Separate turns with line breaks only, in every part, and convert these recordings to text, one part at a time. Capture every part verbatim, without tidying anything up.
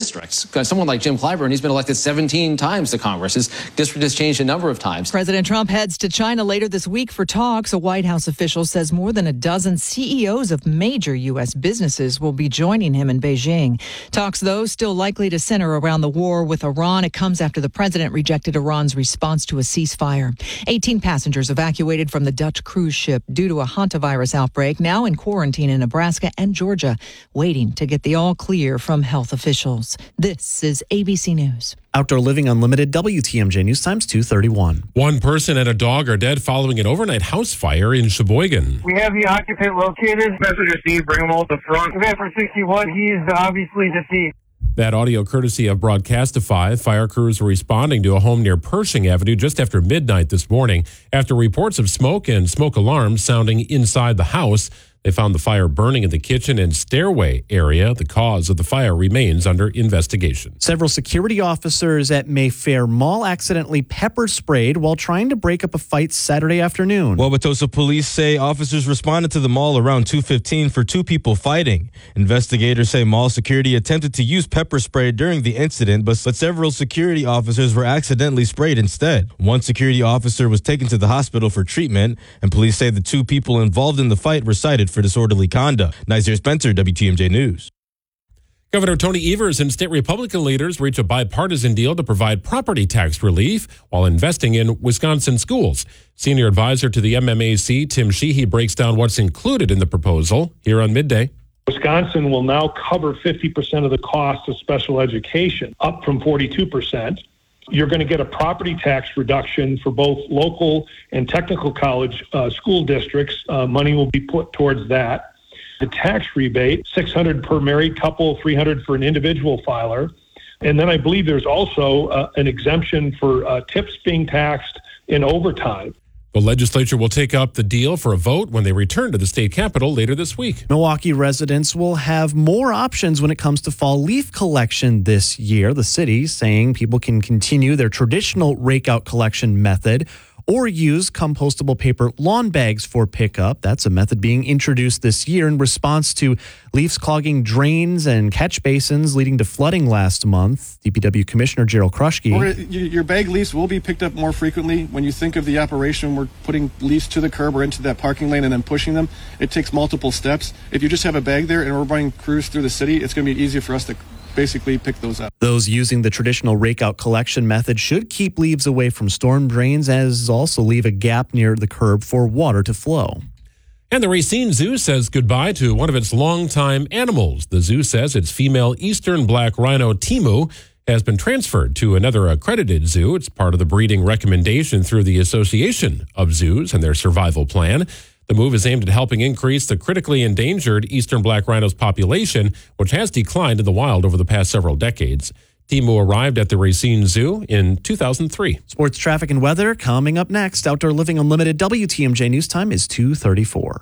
districts. Someone like Jim Clyburn, he's been elected seventeen times to Congress. His district has changed a number of times.
President Trump heads to China later this week for talks. A White House official says more than a dozen C E Os of major U S businesses will be joining him in Beijing. Talks, though, still likely to center around the war with Iran. It comes after the president rejected Iran's response to a ceasefire. eighteen passengers evacuated from the Dutch cruise ship due to a hantavirus outbreak, now in quarantine in Nebraska and Georgia, waiting to get the all clear from health officials. This is A B C News.
Outdoor Living Unlimited, W T M J News Times two thirty-one.
One person and a dog are dead following an overnight house fire in Sheboygan.
We have the occupant located. Message received. Bring him all to the front. Event for sixty-one. He is obviously deceased.
That audio courtesy of Broadcastify. Fire crews were responding to a home near Pershing Avenue just after midnight this morning. After reports of smoke and smoke alarms sounding inside the house, they found the fire burning in the kitchen and stairway area. The cause of the fire remains under investigation.
Several security officers at Mayfair Mall accidentally pepper sprayed while trying to break up a fight Saturday afternoon.
Wauwatosa police say officers responded to the mall around two fifteen for two people fighting. Investigators say mall security attempted to use pepper spray during the incident, but, but several security officers were accidentally sprayed instead. One security officer was taken to the hospital for treatment, and police say the two people involved in the fight were cited for disorderly conduct. Nazir Spencer, W T M J News.
Governor Tony Evers and state Republican leaders reach a bipartisan deal to provide property tax relief while investing in Wisconsin schools. Senior advisor to the M M A C, Tim Sheehy, breaks down what's included in the proposal here on Midday.
Wisconsin will now cover fifty percent of the cost of special education, up from forty-two percent. You're going to get a property tax reduction for both local and technical college uh, school districts. Uh, money will be put towards that. The tax rebate, six hundred dollars per married couple, three hundred dollars for an individual filer. And then I believe there's also uh, an exemption for uh, tips being taxed in overtime.
The legislature will take up the deal for a vote when they return to the state capitol later this week.
Milwaukee residents will have more options when it comes to fall leaf collection this year. The city saying people can continue their traditional rake-out collection method or use compostable paper lawn bags for pickup. That's a method being introduced this year in response to leaves clogging drains and catch basins, leading to flooding last month. D P W Commissioner Gerald Kruschke.
Your bag leaves will be picked up more frequently. When you think of the operation, we're putting leaves to the curb or into that parking lane and then pushing them. It takes multiple steps. If you just have a bag there and we're running crews through the city, it's going to be easier for us to basically pick those up.
Those using the traditional rake-out collection method should keep leaves away from storm drains, as also leave a gap near the curb for water to flow.
And the Racine Zoo says goodbye to one of its longtime animals. The zoo says its female eastern black rhino, Timu, has been transferred to another accredited zoo. It's part of the breeding recommendation through the Association of Zoos and their survival plan. The move is aimed at helping increase the critically endangered eastern black rhino's population, which has declined in the wild over the past several decades. Timu arrived at the Racine Zoo in two thousand three.
Sports, traffic, and weather coming up next. Outdoor Living Unlimited, W T M J News Time is two thirty-four.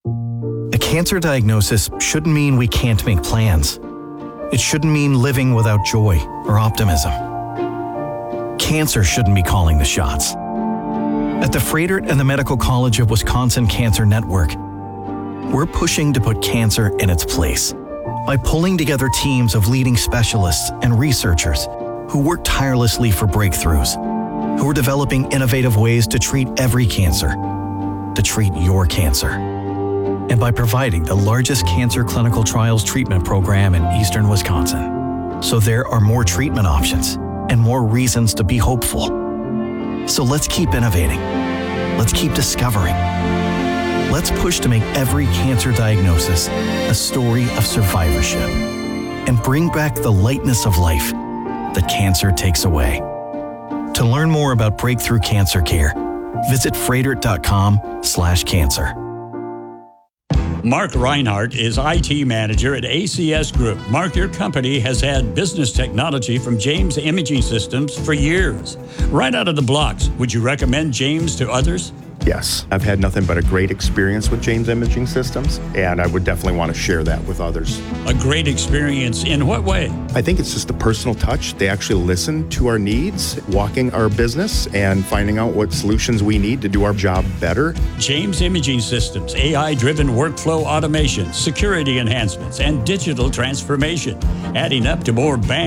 A cancer diagnosis shouldn't mean we can't make plans. It shouldn't mean living without joy or optimism. Cancer shouldn't be calling the shots. At the Froedtert and the Medical College of Wisconsin Cancer Network, we're pushing to put cancer in its place by pulling together teams of leading specialists and researchers who work tirelessly for breakthroughs, who are developing innovative ways to treat every cancer, to treat your cancer. And by providing the largest cancer clinical trials treatment program in eastern Wisconsin. So there are more treatment options and more reasons to be hopeful. So let's keep innovating. Let's keep discovering. Let's push to make every cancer diagnosis a story of survivorship and bring back the lightness of life that cancer takes away. To learn more about breakthrough cancer care, visit froedtert.com slash cancer.
Mark Reinhardt is I T manager at A C S Group. Mark, your company has had business technology from James Imaging Systems for years. Right out of the blocks, would you recommend James to others?
Yes, I've had nothing but a great experience with James Imaging Systems, and I would definitely want to share that with others.
A great experience in what way?
I think it's just a personal touch. They actually listen to our needs, walking our business, and finding out what solutions we need to do our job better.
James Imaging Systems, A I-driven workflow automation, security enhancements, and digital transformation, adding up to more bang